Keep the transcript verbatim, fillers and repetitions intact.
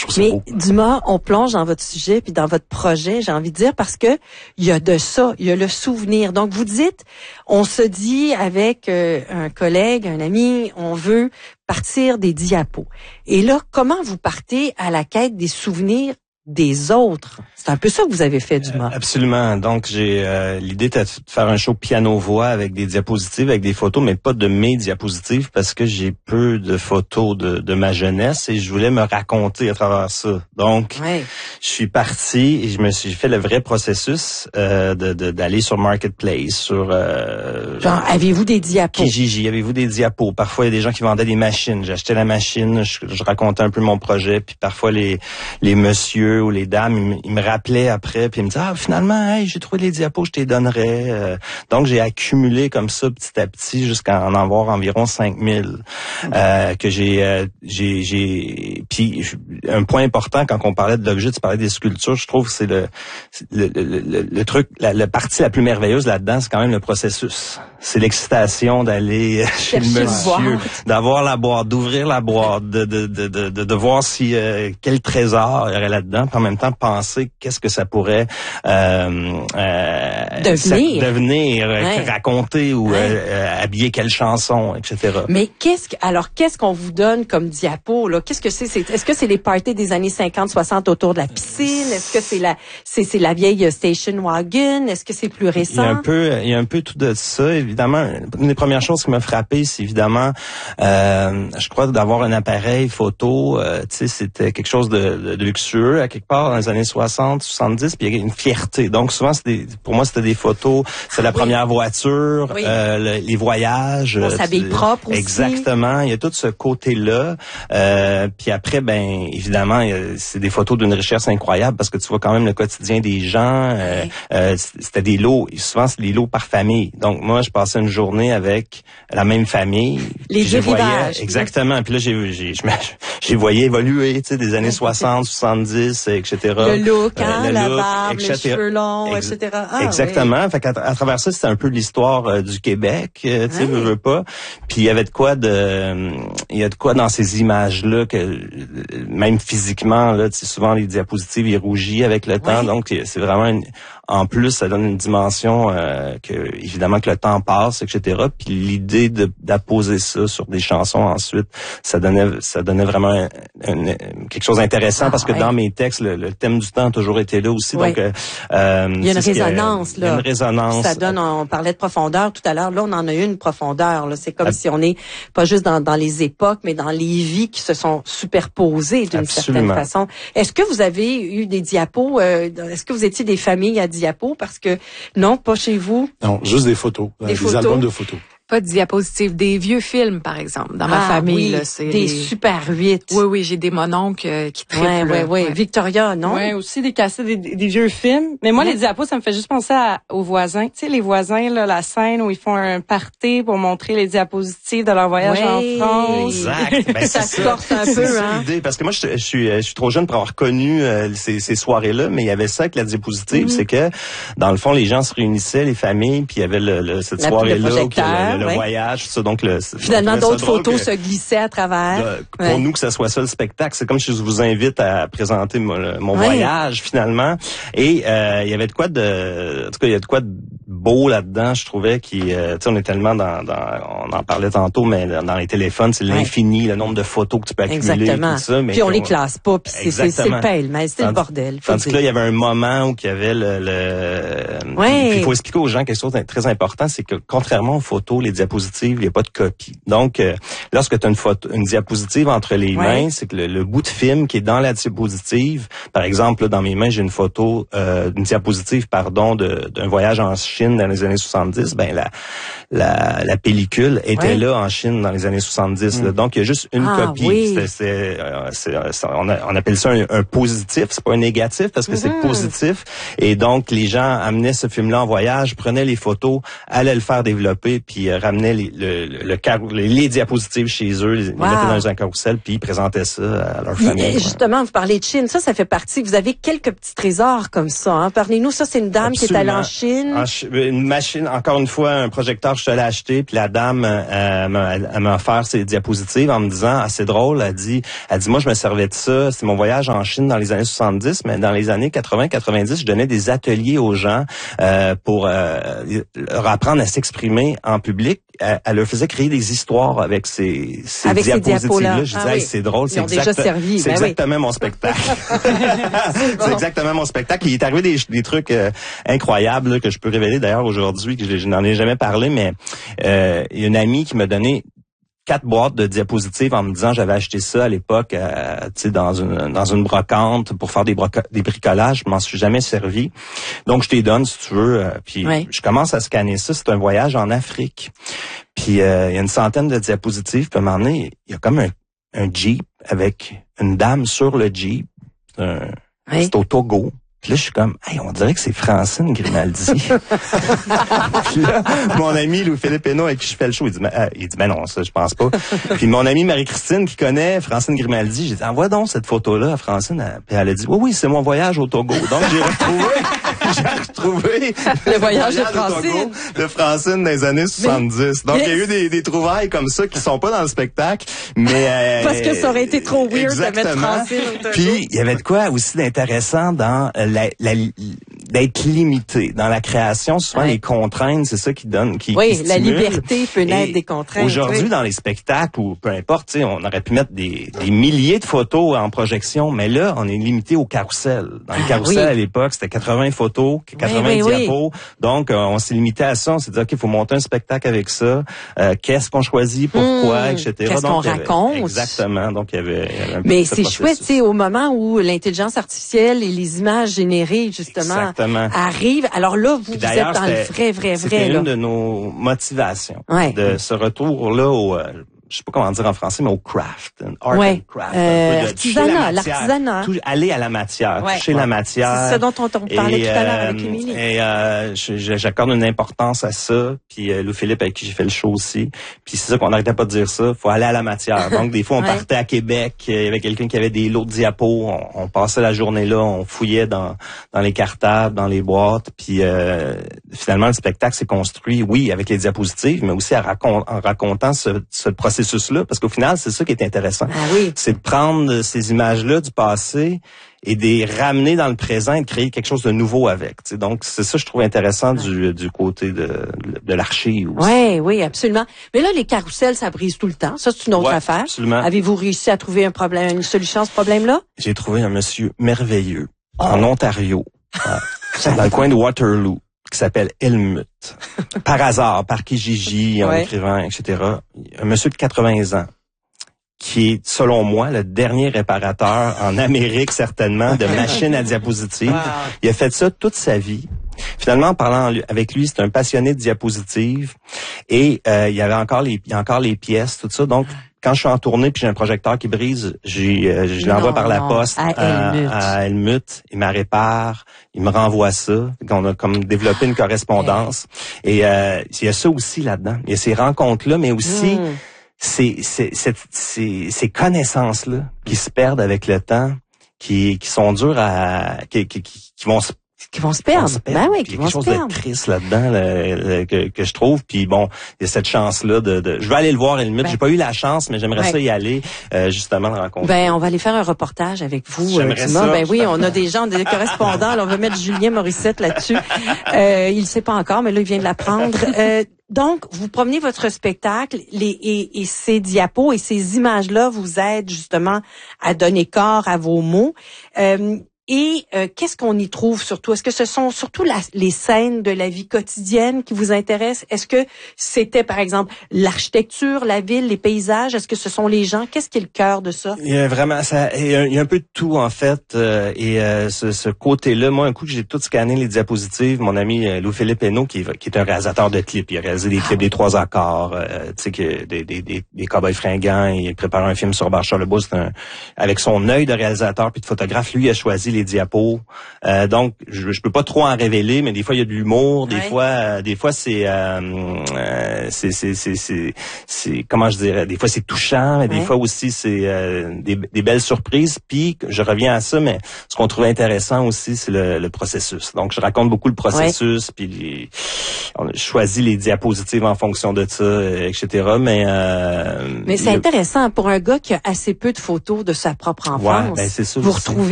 Je trouve ça Mais beau. Dumas, on plonge dans votre sujet puis dans votre projet, j'ai envie de dire, parce que il y a de ça, il y a le souvenir. Donc vous dites, on se dit avec euh, un collègue, un ami, on veut partir des diapos. Et là, comment vous partez à la quête des souvenirs des autres? C'est un peu ça que vous avez fait, Dumas. Euh, absolument. Donc, j'ai euh, l'idée était de faire un show piano-voix avec des diapositives, avec des photos, mais pas de mes diapositives parce que j'ai peu de photos de, de ma jeunesse et je voulais me raconter à travers ça. Donc, Ouais. je suis parti et je me suis j'ai fait le vrai processus euh, de, de d'aller sur Marketplace, sur euh, Genre, avez-vous des diapos? Kijiji, avez-vous des diapos? Parfois, il y a des gens qui vendaient des machines. J'achetais la machine, je, je racontais un peu mon projet, puis parfois les les messieurs ou les dames, ils, me- ils me rappelaient après, puis ils me disaient ah finalement, hey, j'ai trouvé les diapos, je te les donnerais. Euh, donc j'ai accumulé comme ça petit à petit jusqu'à en avoir environ cinq mille euh, que j'ai euh, j'ai j'ai puis je- un point important quand on parlait de l'objet, tu parlais des sculptures, je trouve que c'est le c'est le, le, le, le truc la, la partie la plus merveilleuse là-dedans, c'est quand même le processus. C'est l'excitation d'aller chez le Chercher le monsieur, boîte. d'avoir la boîte, d'ouvrir la boîte, de de de de de, de voir si euh, quel trésor il y aurait là-dedans, puis en même temps penser qu'est-ce que ça pourrait euh, euh, Devenir. ça- devenir, euh, Ouais. raconter ou Ouais. euh, euh, habiller quelle chanson, et cetera. Mais qu'est-ce que, alors, qu'est-ce qu'on vous donne comme diapo, là? Qu'est-ce que c'est? c'est est-ce que c'est les parties des années cinquante, soixante autour de la piscine? Est-ce que c'est la, c'est, c'est la vieille station wagon? Est-ce que c'est plus Il y récent? a un peu, il y a un peu tout de ça. Évidemment, une des premières choses qui m'a frappé, c'est évidemment, euh, je crois, d'avoir un appareil photo. Euh, tu sais, c'était quelque chose de, de, de luxueux à quelque part dans les années soixante, soixante-dix. Puis il y a une fierté. Donc souvent, c'était des, pour moi, c'était des photos. C'est la oui. première voiture, Oui. euh, le- les voyages. On euh, s'habille tu- propre aussi. Exactement. Il y a tout ce côté-là. Euh, puis après, ben évidemment, il y a- c'est des photos d'une richesse incroyable parce que tu vois quand même le quotidien des gens. Euh, Oui. euh, c'était des lots. Souvent, c'est des lots par famille. Donc moi, je passais une journée avec la même famille. Les Puis je deux voyais rivages. exactement. Puis là, j'ai, j'ai, je me- j'ai voyé évoluer, tu sais, des années soixante, soixante-dix, et cetera. Le look, hein, Euh, le la look, barbe, et les cetera. cheveux longs, Ex- et cetera. Ah, Exactement. Fait qu'à à travers ça, c'était un peu l'histoire euh, du Québec, euh, tu sais, Ouais. veux, veux pas. Puis il y avait de quoi de, euh, il y a de quoi dans ces images-là que euh, même physiquement, là, tu sais, souvent les diapositives ils rougissent avec le temps, Ouais. donc c'est vraiment une, en plus ça donne une dimension euh, que évidemment que le temps passe, et cetera. Puis l'idée de d'apposer ça sur des chansons ensuite, ça donnait ça donnait vraiment un- un- quelque chose d'intéressant Ah, parce que ouais. dans mes textes, le, le thème du temps a toujours été là aussi. Ouais. Donc euh, euh, Il y a une c'est ce qui résonance, il y a là. une résonance. Ça donne, on parlait de profondeur tout à l'heure. Là, on en a une profondeur. Là, c'est comme Ab- si on est pas juste dans, dans les époques, mais dans les vies qui se sont superposées d'une certaine Absolument. façon. Est-ce que vous avez eu des diapos euh, Est-ce que vous étiez des familles à diapos? Parce que non, pas chez vous. Non, juste des photos. Des euh, des photos. albums de photos. Pas de diapositives, des vieux films, par exemple. Dans ma Ah, famille, oui, là, c'est des les- super huit. Oui, oui, j'ai des mononcles euh, qui triplent. Ouais, ouais, ouais. Victoria, non? Ouais, aussi des cassettes, des, des vieux films. Mais moi, Ouais. les diapos, ça me fait juste penser à- aux voisins. Tu sais, les voisins, là, la scène où ils font un party pour montrer les diapositives de leur voyage Ouais. en France. Exact. Ben, Ça c'est se corse un C'est peu, ça, hein? l'idée. Parce que moi, je, je suis, je suis trop jeune pour avoir connu euh, ces, ces soirées-là, mais il y avait ça avec la diapositive, c'est que dans le fond, les gens se réunissaient, les familles, puis il y avait le, le- cette La- le soirée-là, où il y projecteur, avait le, le ouais. voyage, tout ça. Donc le, c'est- Finalement, on trouvait ça d'autres drôle photos que- se glissaient à travers. de- pour Ouais. nous que ça soit ça le spectacle, c'est comme si je vous invite à présenter mon, le- mon Ouais. voyage finalement. Et euh, il y avait de quoi de, en tout cas il y a de quoi de beau là-dedans, je trouvais qui, euh, tu sais, on est tellement dans, dans, on en parlait tantôt, mais dans les téléphones, c'est Ouais. l'infini, le nombre de photos que tu peux accumuler, Exactement. tout ça. Mais Puis on qu'on- les classe pas, puis c'est, c'est, c'est le Exactement. pêle-mêle, c'est le Tandis- bordel. faut Tandis que dire. là, il y avait un moment où il y avait le... le Ouais. puis il faut expliquer aux gens quelque chose de très important, c'est que contrairement aux photos, les diapositives, il n'y a pas de copie. Donc, euh, lorsque tu as une photo, une diapositive entre les Ouais. mains, c'est que le, le bout de film qui est dans la diapositive, par exemple, là, dans mes mains, j'ai une photo, euh, une diapositive, pardon, de, d'un voyage en Chine dans les années soixante-dix. Ben la la, la pellicule était Ouais. là en Chine dans les années soixante-dix. Là. Donc, il y a juste une Ah, copie. oui. C'est, c'est, euh, c'est, euh, c'est- on, a- on appelle ça un, un positif. C'est pas un négatif parce que Mhm. c'est positif. Et donc, les gens amenaient ce film-là en voyage, prenaient les photos, allaient le faire développer, puis euh, ramenaient les, le, le, le car- les, les diapositives chez eux, les, Wow. les mettaient dans un carrousel, puis ils présentaient ça à leur Puis, famille. euh, ouais. justement, vous parlez de Chine, ça, ça fait partie. Vous avez quelques petits trésors comme ça. Hein? Parlez-nous, ça, c'est une dame qui est allée en Chine. En Ch- une machine, encore une fois, un projecteur, je te l'ai acheté, puis la dame, euh, m'a, elle m'a offert ses diapositives en me disant, ah, c'est drôle, elle dit, elle dit, moi, je me servais de ça, c'est mon voyage en Chine dans les années soixante-dix, mais dans les années quatre-vingts quatre-vingt-dix, je donnais des ateliers aux gens euh, pour euh, leur apprendre à s'exprimer en public. Elle, elle leur faisait créer des histoires avec ces, ces Avec ces diapositives-là. diapos-là. Je Ah disais, oui. hey, c'est drôle, Ils c'est ont déjà exact- servi, c'est ben oui. exactement mon spectacle. C'est exactement mon spectacle. Il est arrivé des, des trucs euh, incroyables là, que je peux révéler d'ailleurs aujourd'hui, que je, je n'en ai jamais parlé, mais euh, il y a une amie qui m'a donné quatre boîtes de diapositives en me disant j'avais acheté ça à l'époque euh, tu sais dans une dans une brocante pour faire des broca- des bricolages, je m'en suis jamais servi. Donc je t'ai donne si tu veux euh, puis Oui. je commence à scanner ça, c'est un voyage en Afrique. Puis euh, il y a une centaine de diapositives, puis à un moment donné, il y a comme un un Jeep avec une dame sur le Jeep. Un, Oui. C'est au Togo. Puis là, je suis comme, hey, on dirait que c'est Francine Grimaldi. Puis là, mon ami Louis-Philippe Hénaud avec qui je fais le show, il dit, euh, il dit, ben non, ça, je pense pas. Puis mon amie Marie-Christine qui connaît Francine Grimaldi, j'ai dit, envoie donc cette photo-là à Francine. Puis elle a dit, oui, oui, c'est mon voyage au Togo. Donc j'ai retrouvé, j'ai retrouvé Le voyage de au Togo Francine. de Francine dans les années soixante-dix. Donc il y a eu des, des trouvailles comme ça qui sont pas dans le spectacle, mais euh, Parce que ça aurait été trop weird de mettre exactement. Francine au Togo. Puis il y avait de quoi aussi d'intéressant dans euh, la, la, d'être limité dans la création. Souvent Ouais. les contraintes, c'est ça qui donne, qui Oui, qui la stimule. liberté peut naître Et des contraintes. Aujourd'hui, oui. dans les spectacles ou peu importe, tu sais, on aurait pu mettre des, des milliers de photos en projection, mais là, on est limité au carrousel. Dans le Ah, carrousel oui. à l'époque, c'était quatre-vingts photos, quatre-vingts oui, oui. diapos. Donc, euh, on s'est limité à ça. On s'est dit, ok, il faut monter un spectacle avec ça. Euh, qu'est-ce qu'on choisit, pourquoi, Hmm, et cetera. qu'est-ce Donc, qu'on il y avait- raconte. Exactement. Donc, il y avait, il y avait un peu Mais ce c'est chouette, processus. tu sais, au moment où l'intelligence artificielle et les images générées, justement, Exactement. arrivent. Alors là, vous, vous êtes D'ailleurs, dans le c'était- vrai, vrai, vrai, C'était là. une de nos motivations. Ouais. De ce retour-là au, euh, je sais pas comment dire en français, mais au craft, art Ouais. and craft. Euh, un peu de artisanat, toucher la matière, l'artisanat. tou- aller à la matière, Ouais. toucher Ouais. la matière. C'est ce dont on, on parlait Et, tout à l'heure euh, avec Émilie. Et euh, je- je- j'accorde une importance à ça. Puis euh, Lou Philippe avec qui j'ai fait le show aussi. Puis c'est ça qu'on n'arrêtait pas de dire ça. Faut aller à la matière. Donc des fois on Ouais. partait à Québec. Il y avait quelqu'un qui avait des lots de diapos. On, on passait la journée là. On fouillait dans dans les cartables, dans les boîtes. Puis euh, finalement le spectacle s'est construit, oui, avec les diapositives, mais aussi à racon- en racontant ce, ce processus-là. Parce qu'au final, c'est ça qui est intéressant. Ah oui. C'est de prendre ces images-là du passé et de les ramener dans le présent et de créer quelque chose de nouveau avec. Tu sais. Donc, c'est ça que je trouve intéressant du, du côté de, de l'archive aussi. Oui, oui, absolument. Mais là, les carousels, ça brise tout le temps. Ça, c'est une autre Ouais, affaire. absolument. Avez-vous réussi à trouver un problème, une solution à ce problème-là? J'ai trouvé un monsieur merveilleux en Ontario, euh, dans le coin de Waterloo, qui s'appelle Helmut. Par hasard, par Kijiji, en Ouais. écrivant, et cetera. Un monsieur de quatre-vingts ans, qui est, selon moi, le dernier réparateur en Amérique, certainement, de machines à diapositives. Il a fait ça toute sa vie. Finalement, en parlant avec lui, c'est un passionné de diapositives. Et euh, il y avait encore les, il y a encore les pièces, tout ça. Donc, quand je suis en tournée puis j'ai un projecteur qui brise, j'ai, euh, je l'envoie Non, par la non, poste à Helmut. à Helmut. Il m'a répare, il me renvoie ça. On a comme développé une correspondance. Et euh, il y a ça aussi là-dedans. Il y a ces rencontres-là, mais aussi Hmm. ces, ces, ces, ces, ces connaissances-là qui se perdent avec le temps, qui, qui sont dures à... qui, qui, qui, qui vont se Qui vont se perdre. on se perd. Ben oui, Puis qui il y a vont quelque se chose perdre. de triste là-dedans là, là, que, que je trouve. Puis bon, il y a cette chance-là de, de... Je vais aller le voir, Helmut. Ben. J'ai pas eu la chance, mais j'aimerais Ouais. ça y aller, euh, justement, de rencontrer. Ben, on va aller faire un reportage avec vous, euh, J'aimerais Thomas. ça. Ben oui, on a des gens, des correspondants. Là, on va mettre Julien Morissette là-dessus. Euh, il ne sait pas encore, mais là, il vient de l'apprendre. Euh, donc, vous promenez votre spectacle les, et, et ces diapos et ces images-là vous aident justement à donner corps à vos mots. Euh, Et euh, qu'est-ce qu'on y trouve surtout? Est-ce que ce sont surtout la, les scènes de la vie quotidienne qui vous intéressent? Est-ce que c'était, par exemple, l'architecture, la ville, les paysages? Est-ce que ce sont les gens? Qu'est-ce qui est le cœur de ça? Il y a vraiment ça, il y a, il y a un peu de tout en fait, euh, et euh, ce, ce côté-là, moi un coup que j'ai tout scanné les diapositives, mon ami euh, Louis-Philippe Hénaud, qui est, qui est un réalisateur de clips, il a réalisé des clips des trois accords, euh, tu sais que des des des, des Cowboys fringants, il prépare un film sur Bachar le Bois, c'est un avec son œil de réalisateur puis de photographe, lui il a choisi les diapos. Euh, donc, je, je peux pas trop en révéler, mais des fois il y a de l'humour, des ouais. fois, euh, des fois c'est, euh, euh, c'est, c'est, c'est, c'est, c'est, comment je dirais, des fois c'est touchant, mais ouais. des fois aussi c'est euh, des, des belles surprises. Puis je reviens à ça, mais ce qu'on trouve intéressant aussi, c'est le, le processus. Donc, je raconte beaucoup le processus, ouais. puis les, on choisit les diapositives en fonction de ça, et cetera. Mais euh, mais c'est le... intéressant pour un gars qui a assez peu de photos de sa propre enfance. Ouais, ben c'est ça vous aussi. retrouvez